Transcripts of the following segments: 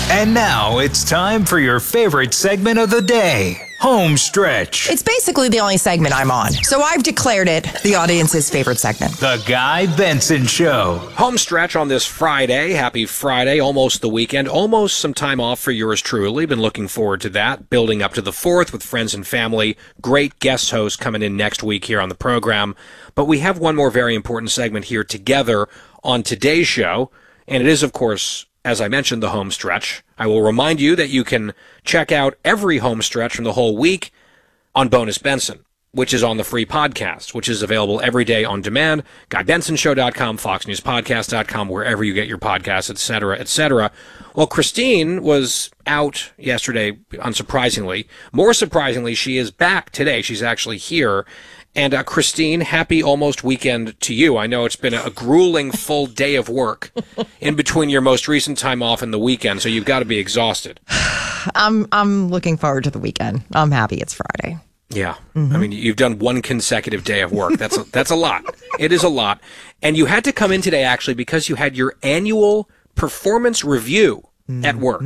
And now it's time for your favorite segment of the day, Home Stretch. It's basically the only segment I'm on, so I've declared it the audience's favorite segment. The Guy Benson Show. Home Stretch on this Friday. Happy Friday, almost the weekend, almost some time off for yours truly. Been looking forward to that. Building up to the 4th with friends and family. Great guest host coming in next week here on the program. But we have one more very important segment here together on today's show, and it is, of course, as I mentioned, the Home Stretch. I will remind you that you can check out every Home Stretch from the whole week on Bonus Benson, which is on the free podcast, which is available every day on demand, GuyBensonShow.com, FoxNewsPodcast.com, wherever you get your podcasts, etc., etc. Well, Christine was out yesterday, unsurprisingly. More surprisingly, she is back today. She's actually here. And Christine, happy almost weekend to you. I know it's been a grueling full day of work in between your most recent time off and the weekend, so you've got to be exhausted. I'm looking forward to the weekend. I'm happy it's Friday. Yeah. Mm-hmm. I mean, you've done one consecutive day of work. That's a lot. It is a lot. And you had to come in today, actually, because you had your annual performance review at work.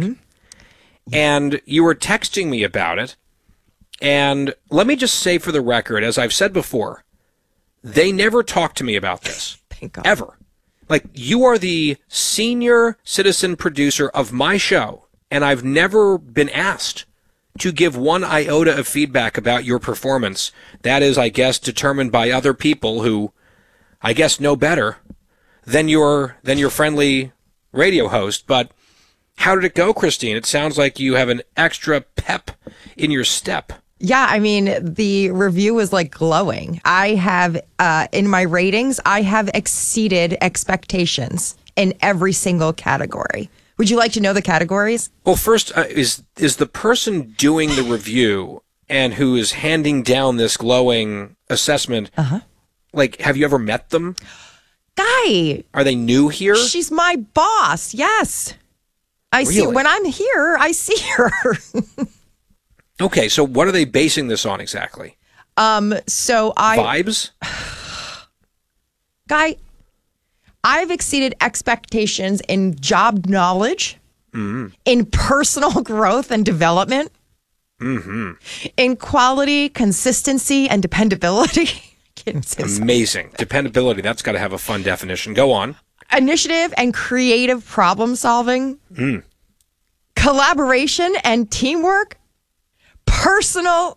And you were texting me about it. And let me just say for the record, as I've said before, they never talked to me about this. Thank God. Ever. Like, you are the senior citizen producer of my show, and I've never been asked to give one iota of feedback about your performance. That is, I guess, determined by other people who, I guess, know better than your friendly radio host. But how did it go, Christine? It sounds like you have an extra pep in your step. Yeah, I mean, the review was like glowing. I have, in my ratings, I have exceeded expectations in every single category. Would you like to know the categories? Well, first, is the person doing the review and who is handing down this glowing assessment, like, have you ever met them? Guy! Are they new here? She's my boss, yes. Really? When I'm here, I see her. Okay, so what are they basing this on exactly? Vibes? Guy, I've exceeded expectations in job knowledge, in personal growth and development, in quality, consistency, and dependability. Amazing. Dependability, that's got to have a fun definition. Go on. Initiative and creative problem solving, collaboration and teamwork, personal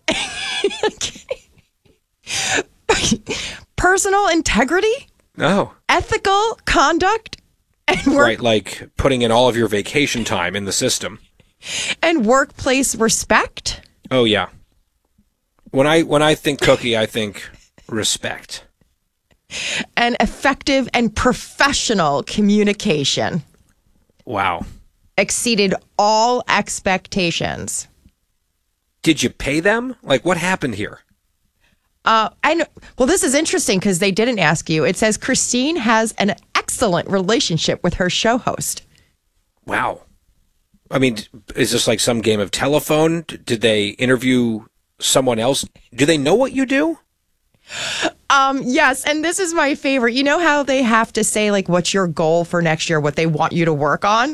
integrity, ethical conduct, and work, right, like putting in all of your vacation time in the system, and workplace respect. Oh yeah. When I think cookie, I think respect. And effective and professional communication. Wow. Exceeded all expectations. Did you pay them? Like, what happened here? Well, this is interesting because they didn't ask you. It says Christine has an excellent relationship with her show host. Wow. I mean, is this like some game of telephone? Did they interview someone else? Do they know what you do? Yes, and this is my favorite. You know how they have to say, like, what's your goal for next year, what they want you to work on?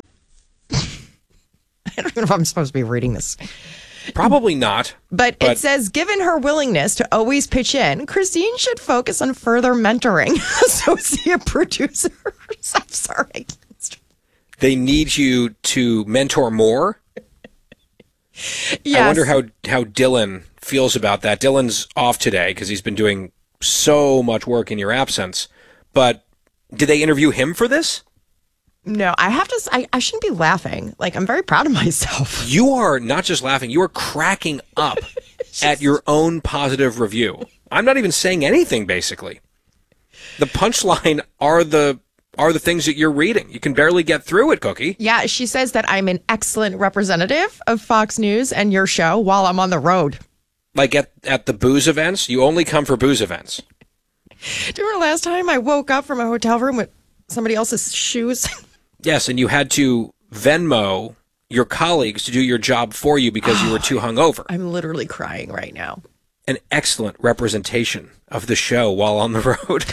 I don't know if I'm supposed to be reading this. Probably not. But it says, given her willingness to always pitch in, Christine should focus on further mentoring associate producers. I'm sorry. They need you to mentor more? Yes. I wonder how Dylan feels about that. Dylan's off today because he's been doing so much work in your absence. But did they interview him for this? No, I shouldn't be laughing. Like, I'm very proud of myself. You are not just laughing, you are cracking up at your own positive review. I'm not even saying anything, basically. The punchline are the things that you're reading. You can barely get through it, Cookie. Yeah, she says that I'm an excellent representative of Fox News and your show while I'm on the road. Like at the booze events? You only come for booze events. Do you remember last time I woke up from a hotel room with somebody else's shoes? Yes, and you had to Venmo your colleagues to do your job for you because you were too hungover. I'm literally crying right now. An excellent representation of the show while on the road.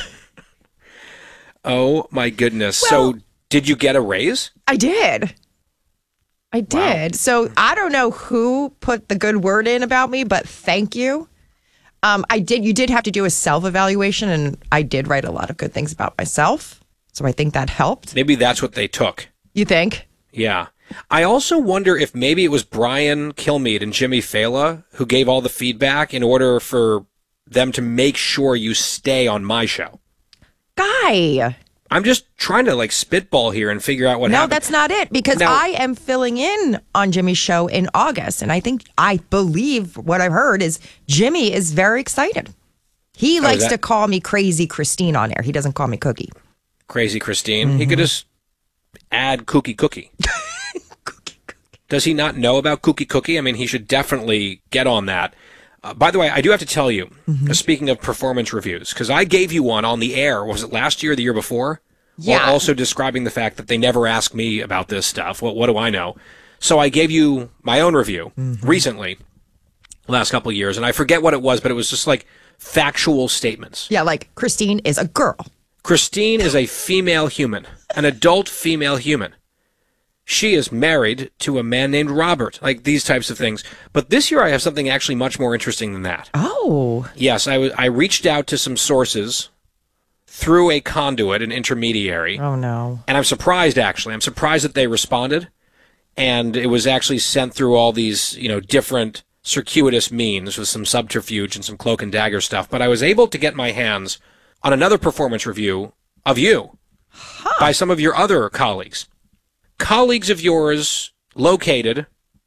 Oh, my goodness. Well, so did you get a raise? I did. I did. So I don't know who put the good word in about me, but thank you. I did. You did have to do a self-evaluation, and I did write a lot of good things about myself. So I think that helped. Maybe that's what they took. You think? Yeah. I also wonder if maybe it was Brian Kilmeade and Jimmy Fela who gave all the feedback in order for them to make sure you stay on my show. Guy. I'm just trying to like spitball here and figure out what happened. No, that's not it, because Now- I am filling in on Jimmy's show in August. And I believe what I've heard is Jimmy is very excited. He likes that- to call me Crazy Christine on air. He doesn't call me Cookie. Crazy Christine. He could just add Cookie Cookie. Does he not know about Cookie Cookie? I mean, he should definitely get on that. By the way, I do have to tell you, speaking of performance reviews, because I gave you one on the air, was it last year or the year before? Yeah. While also describing the fact that they never ask me about this stuff. What do I know? So I gave you my own review recently, last couple of years, and I forget what it was, but it was just like factual statements. Yeah, like Christine is a girl. Christine is a female human, an adult female human. She is married to a man named Robert, like these types of things. But this year I have something actually much more interesting than that. Oh. Yes, I reached out to some sources through a conduit, an intermediary. Oh, no. And I'm surprised, actually. I'm surprised that they responded. And it was actually sent through all these, different circuitous means with some subterfuge and some cloak and dagger stuff. But I was able to get my hands on another performance review of you by some of your other colleagues. Colleagues of yours located.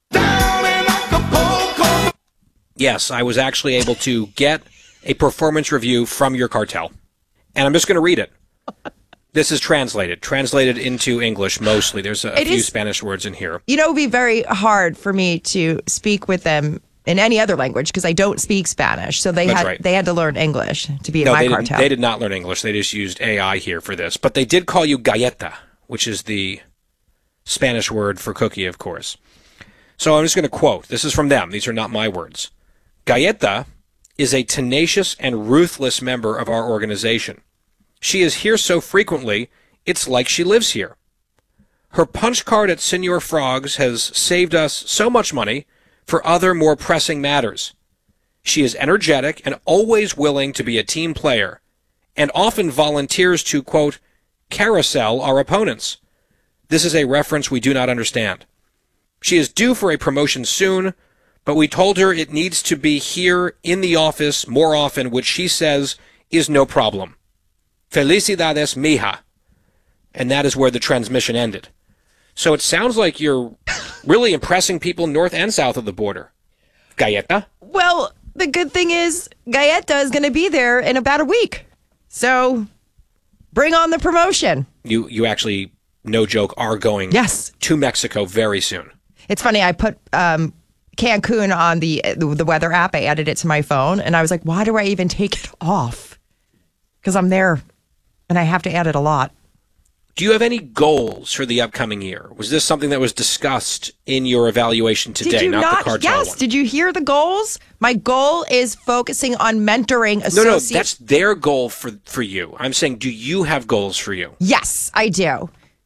Yes, I was actually able to get a performance review from your cartel. And I'm just going to read it. This is translated into English mostly. There's a few Spanish words in here. It would be very hard for me to speak with them in any other language because I don't speak Spanish. So they had to learn English to be in my cartel. They did not learn English. They just used AI here for this. But they did call you galleta, which is the Spanish word for cookie, of course. So I'm just going to quote. This is from them. These are not my words. Galleta is a tenacious and ruthless member of our organization. She is here so frequently, it's like she lives here. Her punch card at Senor Frogs has saved us so much money for other more pressing matters. She is energetic and always willing to be a team player, and often volunteers to, quote, carousel our opponents. This is a reference we do not understand. She is due for a promotion soon, but we told her it needs to be here in the office more often, which she says is no problem. Felicidades, mija. And that is where the transmission ended. So it sounds like you're really impressing people north and south of the border. Galleta? Well, the good thing is Galleta is going to be there in about a week. So bring on the promotion. You actually, no joke, are going to Mexico very soon. It's funny. I put Cancun on the weather app. I added it to my phone. And I was like, why do I even take it off? Because I'm there and I have to add it a lot. Do you have any goals for the upcoming year? Was this something that was discussed in your evaluation today, not the cartel one? Yes. Did you hear the goals? My goal is focusing on mentoring associates. No, that's their goal for you. I'm saying, do you have goals for you? Yes, I do.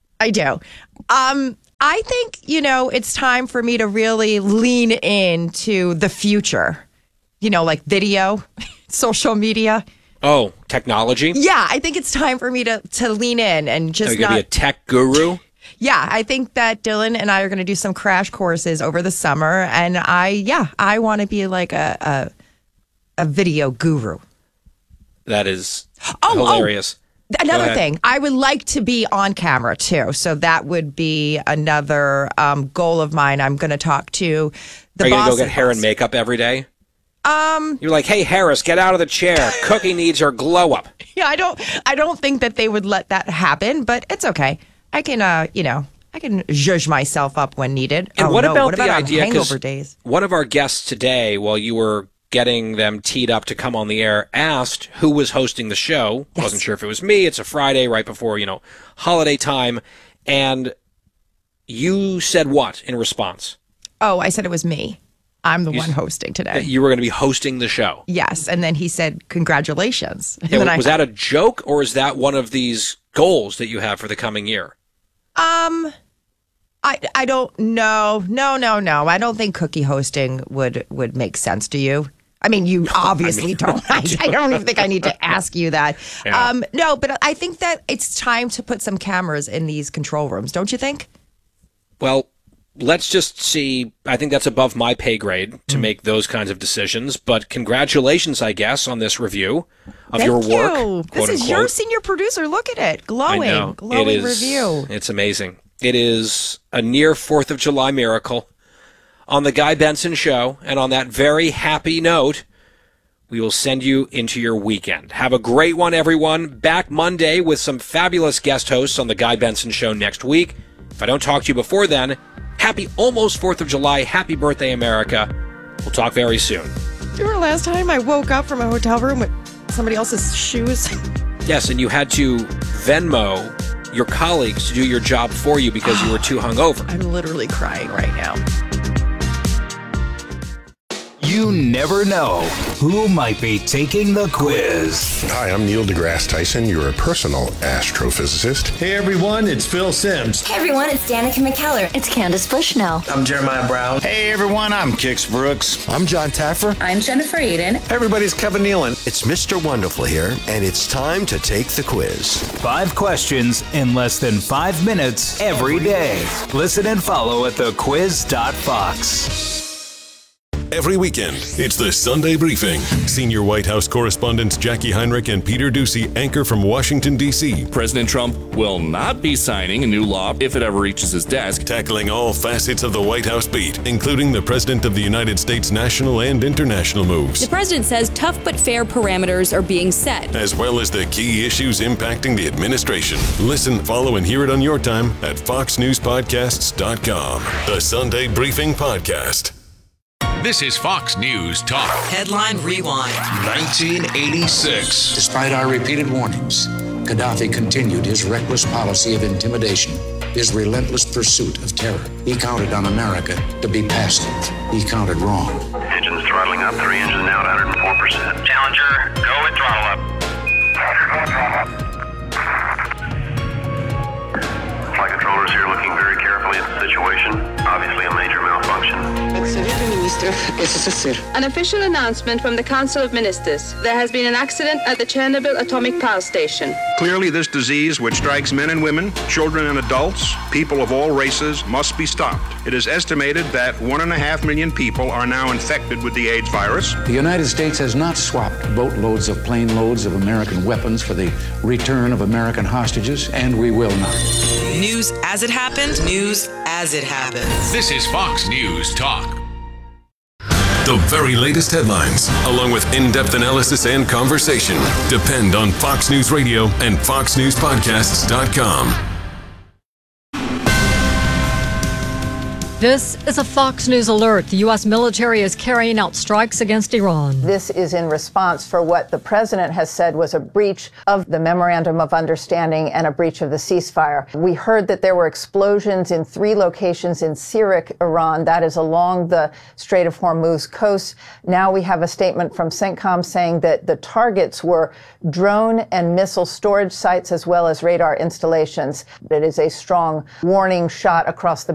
I think, it's time for me to really lean into the future. Like video, social media. Oh, technology? Yeah, I think it's time for me to lean in and just Are you going to be a tech guru? Yeah, I think that Dylan and I are going to do some crash courses over the summer. And I want to be like a video guru. That is hilarious. Another thing, I would like to be on camera too. So that would be another goal of mine. I'm going to talk to the boss. Are you going to go get hair and makeup every day? You're like, hey, Harris, get out of the chair. Cookie needs her glow up. Yeah, I don't think that they would let that happen, but it's okay. I can, I can zhuzh myself up when needed. And what about the on idea? hangover days? One of our guests today, while you were getting them teed up to come on the air, asked who was hosting the show. Yes. Wasn't sure if it was me. It's a Friday right before, holiday time. And you said what in response? Oh, I said it was me. I'm the one hosting today. That you were going to be hosting the show. Yes. And then he said, congratulations. And Yeah, then was that a joke, or is that one of these goals that you have for the coming year? I don't know. No. I don't think cookie hosting would make sense to you. I mean, you obviously don't. I don't even think I need to ask you that. Yeah. No, but I think that it's time to put some cameras in these control rooms, don't you think? Well, let's just see. I think that's above my pay grade to make those kinds of decisions. But congratulations, I guess, on this review of your work. Thank you. This is your unquote. senior producer. Look at it. Glowing review. It's amazing. It is a near 4th of July miracle. On the Guy Benson Show, and on that very happy note, we will send you into your weekend. Have a great one, everyone. Back Monday with some fabulous guest hosts on the Guy Benson Show next week. If I don't talk to you before then, happy almost 4th of July. Happy birthday, America. We'll talk very soon. Do you remember last time I woke up from a hotel room with somebody else's shoes? Yes, and you had to Venmo your colleagues to do your job for you because you were too hungover. I'm literally crying right now. You never know who might be taking the quiz. Hi, I'm Neil deGrasse Tyson, your personal astrophysicist. Hey everyone, it's Phil Sims. Hey everyone, it's Danica McKellar. It's Candace Bushnell. I'm Jeremiah Brown. Hey everyone, I'm Kix Brooks. I'm John Taffer. I'm Jennifer Aiden. Hey everybody, it's Kevin Nealon. It's Mr. Wonderful here, and it's time to take the quiz. 5 questions in less than 5 minutes every day. Listen and follow at thequiz.fox. Every weekend, it's the Sunday Briefing. Senior White House correspondents Jackie Heinrich and Peter Doocy anchor from Washington, D.C. President Trump will not be signing a new law if it ever reaches his desk. Tackling all facets of the White House beat, including the President of the United States' national and international moves. The president says tough but fair parameters are being set, as well as the key issues impacting the administration. Listen, follow, and hear it on your time at foxnewspodcasts.com. The Sunday Briefing Podcast. This is Fox News Talk. Headline Rewind. 1986. Despite our repeated warnings, Gaddafi continued his reckless policy of intimidation, his relentless pursuit of terror. He counted on America to be passive. He counted wrong. Engines throttling up, 3 engines now at 104%. Challenger, go with throttle up. Flight controllers here looking very carefully at the situation. Obviously a major malfunction. An official announcement from the Council of Ministers. There has been an accident at the Chernobyl atomic power station. Clearly, this disease, which strikes men and women, children and adults, people of all races, must be stopped. It is estimated that 1.5 million people are now infected with the AIDS virus. The United States has not swapped boatloads of plane loads of American weapons for the return of American hostages, and we will not. News as it happened, news as it happens. This is Fox News Talk. The very latest headlines, along with in-depth analysis and conversation, depend on Fox News Radio and foxnewspodcasts.com. This is a Fox News alert. The U.S. military is carrying out strikes against Iran. This is in response for what the president has said was a breach of the Memorandum of Understanding and a breach of the ceasefire. We heard that there were explosions in 3 locations in Sirik, Iran. That is along the Strait of Hormuz coast. Now we have a statement from CENTCOM saying that the targets were drone and missile storage sites as well as radar installations. It is a strong warning shot across the